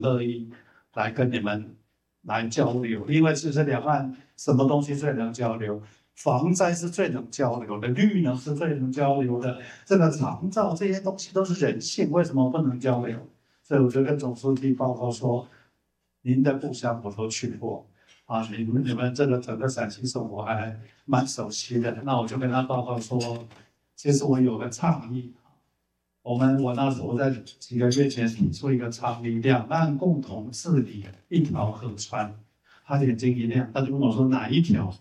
乐意来跟你们来交流，因为其实两岸什么东西最能交流？防灾是最能交流的，绿能是最能交流的，这个长照这些东西都是人性，为什么不能交流？所以我就跟总书记报告说，您的故乡我都去过。啊，你们这个整个陕西省我还蛮熟悉的，那我就跟他报告说，其实我有个倡议，我那时候在几个月前提出一个倡议，两岸共同治理一条河川。他眼睛一亮，他就问我说哪一条？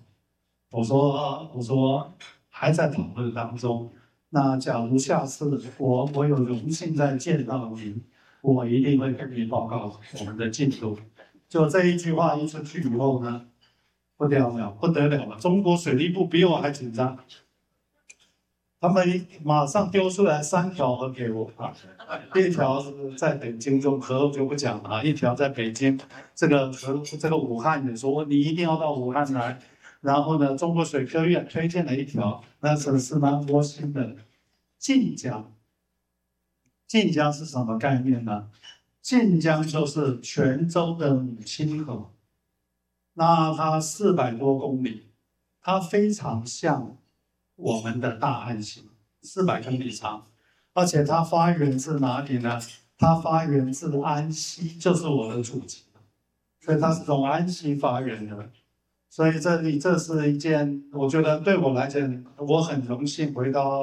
我说还在讨论当中。那假如下次我有荣幸再见到您，我一定会跟您报告我们的进度。就这一句话一出去以后呢，不得了了！中国水利部比我还紧张，他们马上丢出来3条河给我啊，一条是在北京中河我就不讲了啊，一条在北京，这个武汉也说你一定要到武汉来，然后呢，中国水科院推荐了一条，那是蛮窝心的，晋江。晋江是什么概念呢？晋江就是泉州的母亲河，那它400多公里，它非常像我们的大汉溪，400公里长，而且它发源自哪里呢？它发源自安溪，就是我的祖籍，所以它是从安溪发源的。所以这是一件，我觉得对我来讲，我很荣幸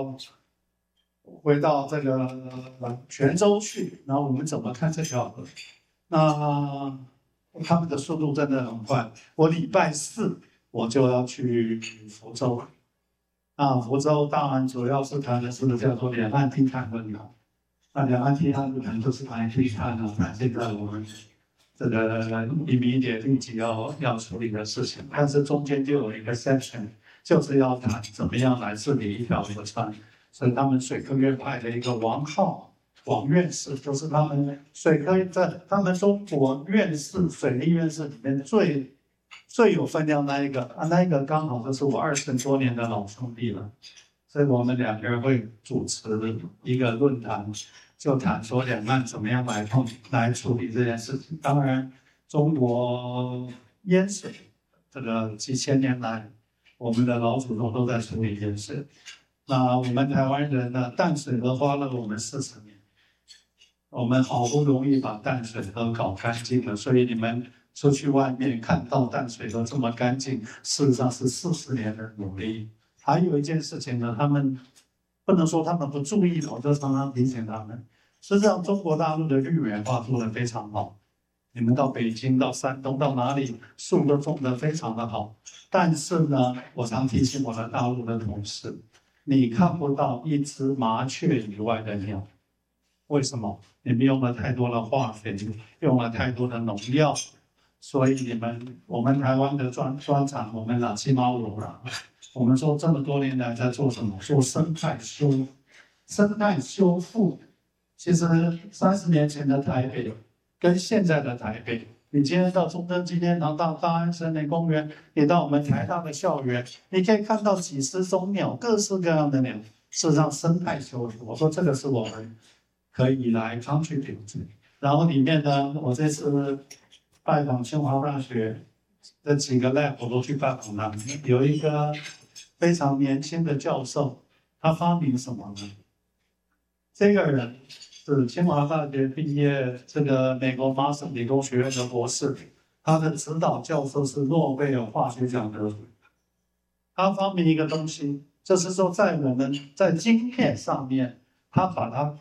回到这个泉州去，然后我们怎么看这条河？那他们的速度真的很快。我礼拜4我就要去福州，福州当然主要是谈的是叫做两岸低碳论坛。那两岸低碳论坛就是谈低碳啊，现在我们这个immediate立即要处理的事情，但是中间就有一个 section， 就是要谈怎么样来治理一条河川。所以他们水科院派的一个王院士，就是他们水科在他们中国院士水利院士里面最有分量那一个那一个刚好就是我20多年的老兄弟了，所以我们2个人会主持一个论坛，就谈说两岸怎么样来处理这件事情。当然，中国淹水这个几千年来，我们的老祖宗都在处理淹水。那我们台湾人呢，淡水河花了我们40年，我们好不容易把淡水河搞干净了，所以你们出去外面看到淡水河这么干净，事实上是40年的努力。还有一件事情呢，他们不能说他们不注意的，我就常常提醒他们。事实上，中国大陆的绿源化做得非常好，你们到北京、到山东、到哪里，树都种得非常的好。但是呢，我常提醒我的大陆的同事，你看不到一只麻雀以外的鸟，为什么？你们用了太多的化肥，用了太多的农药，所以我们台湾的专长，我们七毛五了。我们说这么多年来在做什么？做生态修复。其实30年前的台北跟现在的台北，你今天到中正纪念堂、到大安森林公园，你到我们台大的校园，你可以看到几十种鸟，各式各样的鸟。事实上，生态修复，我说这个是我们可以来contribute。然后里面呢，我这次拜访清华大学的几个 lab 我都去拜访他们，有一个非常年轻的教授，他发明什么呢？这个人是清华大学毕业，这个美国麻省理工学院的博士，他的指导教授是诺贝尔化学奖得主。他发明一个东西，就是说在我们在晶片上面，他把它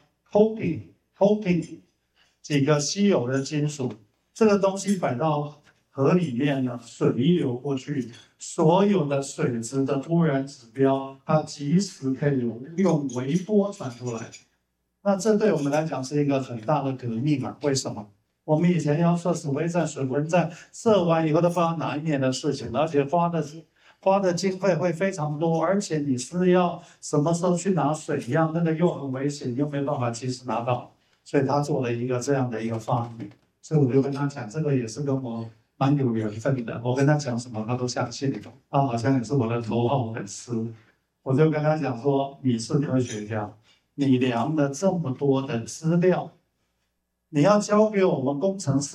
coating 几个稀有的金属，这个东西摆到河里面呢，水一流过去，所有的水质的污染指标，它即时可以用微波传出来。那这对我们来讲是一个很大的革命啊！为什么？我们以前要设水微站、水文站，设完以后都不知道哪一年的事情，而且花的经费会非常多，而且你是要什么时候去拿水一样，那个又很危险，又没办法及时拿到，所以他做了一个这样的一个发明。所以我就跟他讲，这个也是跟我蛮有缘分的。我跟他讲什么，他都相信。他好像也是我的头号粉丝。我就跟他讲说，你是科学家。你量了这么多的资料， 你要交给我们工程师。